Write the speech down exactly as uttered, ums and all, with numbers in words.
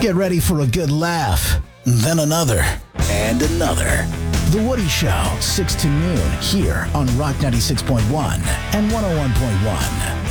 Get ready for a good laugh, then another, and another. The Woody Show, six to noon, here on Rock ninety-six point one and one oh one point one.